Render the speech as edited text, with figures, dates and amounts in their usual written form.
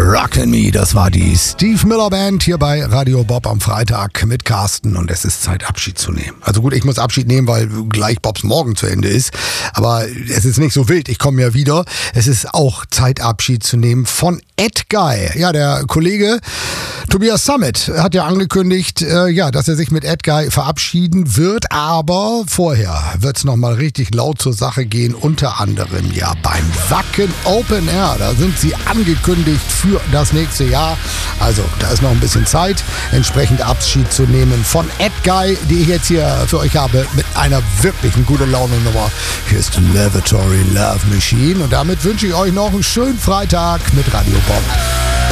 Rockin' Me, das war die Steve Miller Band hier bei Radio Bob am Freitag mit Carsten und es ist Zeit, Abschied zu nehmen. Also gut, ich muss Abschied nehmen, weil gleich Bobs Morgen zu Ende ist, aber es ist nicht so wild, ich komme ja wieder. Es ist auch Zeit, Abschied zu nehmen von Ed Guy. Ja, der Kollege Tobias Sammet hat ja angekündigt, dass er sich mit Ed Guy verabschieden wird, aber vorher wird es nochmal richtig laut zur Sache gehen, unter anderem ja beim Wacken Open Air. Da sind sie angekündigt für das nächste Jahr. Also, da ist noch ein bisschen Zeit, entsprechend Abschied zu nehmen von Ed Guy, die ich jetzt hier für euch habe, mit einer wirklichen gute Laune-Nummer. Hier ist Lavatory Love Machine und damit wünsche ich euch noch einen schönen Freitag mit Radio Bob.